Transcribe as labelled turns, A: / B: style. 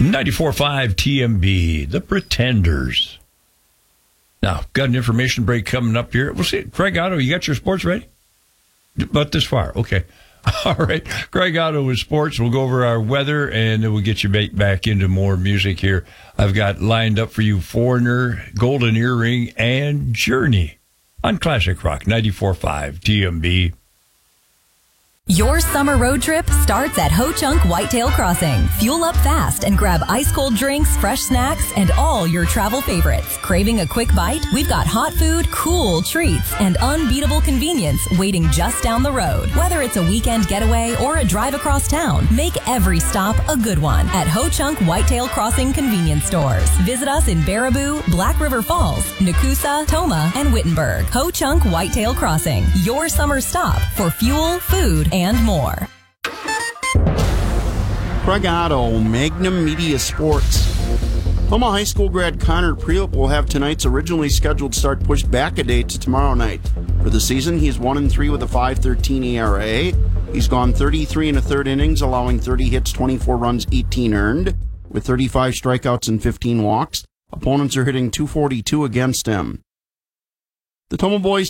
A: 94.5 TMB, The Pretenders. Now, got an information break coming up here. We'll see. Craig Otto, you got your sports ready? But this far. Okay. All right. Craig Otto with sports. We'll go over our weather, and then we'll get you back into more music here. I've got lined up for you Foreigner, Golden Earring, and Journey on Classic Rock 94.5 TMB.
B: Your summer road trip starts at Ho Chunk Whitetail Crossing. Fuel up fast and grab ice-cold drinks, fresh snacks, and all your travel favorites. Craving a quick bite? We've got hot food, cool treats, and unbeatable convenience waiting just down the road. Whether it's a weekend getaway or a drive across town, make every stop a good one at Ho Chunk Whitetail Crossing convenience stores. Visit us in Baraboo, Black River Falls, Nakusa, Toma, and Wittenberg. Ho Chunk Whitetail Crossing, your summer stop for fuel, food, and more.
C: Craig Otto, Magnum Media Sports. Toma High School grad Connor Preup will have tonight's originally scheduled start pushed back a day to tomorrow night. For the season, he's 1-3 with a 5.13 ERA. He's gone 33 and a third innings, allowing 30 hits, 24 runs, 18 earned, with 35 strikeouts and 15 walks. Opponents are hitting .242 against him. The Toma boys